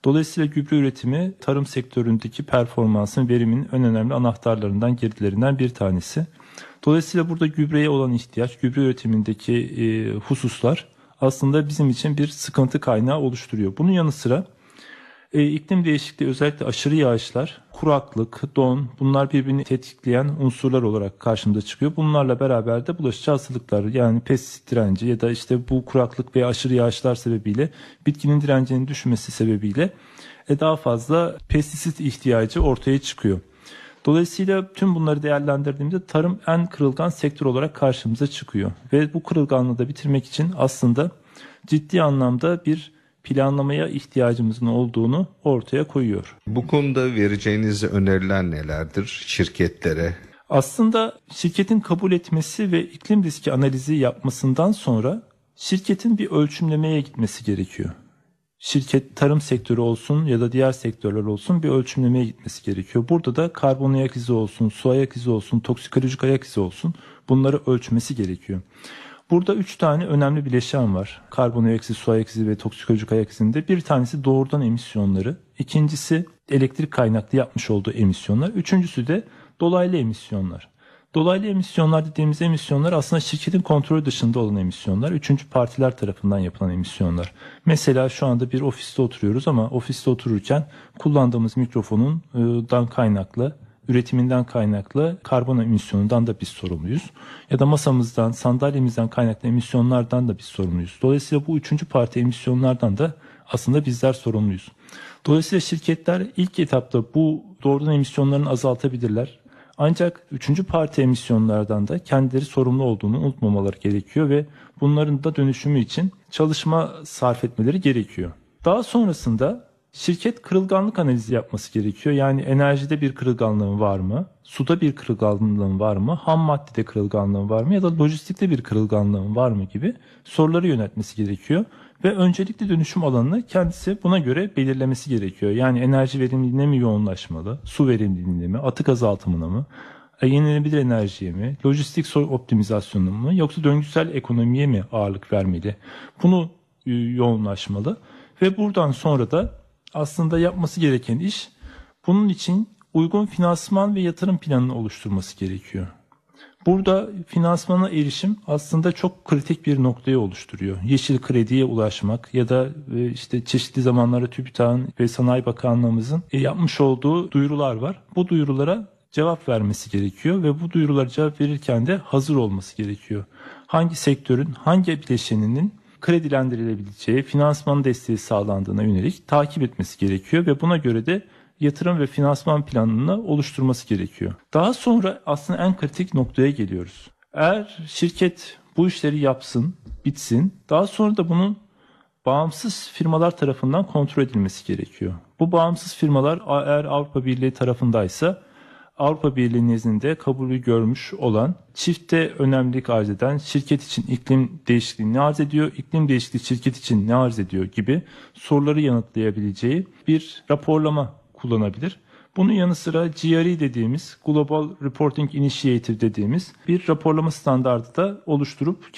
Dolayısıyla gübre üretimi tarım sektöründeki performansın, verimin en önemli anahtarlarından, girdilerinden bir tanesi. Dolayısıyla burada gübreye olan ihtiyaç, gübre üretimindeki hususlar aslında bizim için bir sıkıntı kaynağı oluşturuyor. Bunun yanı sıra iklim değişikliği, özellikle aşırı yağışlar, kuraklık, don, bunlar birbirini tetikleyen unsurlar olarak karşımıza çıkıyor. Bunlarla beraber de bulaşıcı hastalıklar, yani pestisit direnci ya da işte bu kuraklık veya aşırı yağışlar sebebiyle bitkinin direncinin düşmesi sebebiyle daha fazla pestisit ihtiyacı ortaya çıkıyor. Dolayısıyla tüm bunları değerlendirdiğimizde tarım en kırılgan sektör olarak karşımıza çıkıyor. Ve bu kırılganlığı da bitirmek için aslında ciddi anlamda bir planlamaya ihtiyacımızın olduğunu ortaya koyuyor. Bu konuda vereceğiniz öneriler nelerdir şirketlere? Aslında şirketin kabul etmesi ve iklim riski analizi yapmasından sonra şirketin bir ölçümlemeye gitmesi gerekiyor. Şirket, tarım sektörü olsun ya da diğer sektörler olsun, bir ölçümlemeye gitmesi gerekiyor. Burada da karbon ayak izi olsun, su ayak izi olsun, toksikolojik ayak izi olsun, bunları ölçmesi gerekiyor. Burada 3 tane önemli bileşen var. Karbon ayak izi, su ayak izi ve toksikolojik ayak izinde. Bir tanesi doğrudan emisyonları, ikincisi elektrik kaynaklı yapmış olduğu emisyonlar, üçüncüsü de dolaylı emisyonlar. Dolaylı emisyonlar dediğimiz emisyonlar aslında şirketin kontrolü dışında olan emisyonlar. Üçüncü partiler tarafından yapılan emisyonlar. Mesela şu anda bir ofiste oturuyoruz ama ofiste otururken kullandığımız mikrofonundan kaynaklı, üretiminden kaynaklı karbon emisyonundan da biz sorumluyuz. Ya da masamızdan, sandalyemizden kaynaklı emisyonlardan da biz sorumluyuz. Dolayısıyla bu üçüncü parti emisyonlardan da aslında bizler sorumluyuz. Dolayısıyla şirketler ilk etapta bu doğrudan emisyonlarını azaltabilirler. Ancak üçüncü parti emisyonlardan da kendileri sorumlu olduğunu unutmamaları gerekiyor ve bunların da dönüşümü için çalışma sarf etmeleri gerekiyor. Daha sonrasında şirket kırılganlık analizi yapması gerekiyor. Yani enerjide bir kırılganlığın var mı? Suda bir kırılganlığın var mı? Ham maddede kırılganlığın var mı? Ya da lojistikte bir kırılganlığın var mı gibi soruları yöneltmesi gerekiyor. Ve öncelikli dönüşüm alanını kendisi buna göre belirlemesi gerekiyor. Yani enerji verimliliğine mi yoğunlaşmalı, su verimliliğine mi, atık azaltımına mı, yenilenebilir enerjiye mi, lojistik optimizasyonuna mı, yoksa döngüsel ekonomiye mi ağırlık vermeli? Bunu yoğunlaşmalı ve buradan sonra da aslında yapması gereken iş, bunun için uygun finansman ve yatırım planını oluşturması gerekiyor. Burada finansmana erişim aslında çok kritik bir noktayı oluşturuyor. Yeşil krediye ulaşmak ya da işte çeşitli zamanlarda TÜBİTAK'ın ve Sanayi Bakanlığımızın yapmış olduğu duyurular var. Bu duyurulara cevap vermesi gerekiyor ve bu duyurulara cevap verirken de hazır olması gerekiyor. Hangi sektörün, hangi bileşeninin kredilendirilebileceği, finansman desteği sağlandığına yönelik takip etmesi gerekiyor ve buna göre de yatırım ve finansman planını oluşturması gerekiyor. Daha sonra aslında en kritik noktaya geliyoruz. Eğer şirket bu işleri yapsın, bitsin, daha sonra da bunun bağımsız firmalar tarafından kontrol edilmesi gerekiyor. Bu bağımsız firmalar eğer Avrupa Birliği tarafındaysa, Avrupa Birliği nezdinde kabulü görmüş olan, çifte önemlilik arz eden, şirket için iklim değişikliği ne arz ediyor, iklim değişikliği şirket için ne arz ediyor gibi soruları yanıtlayabileceği bir raporlama kullanabilir. Bunun yanı sıra GRE dediğimiz, Global Reporting Initiative dediğimiz bir raporlama standardı da oluşturup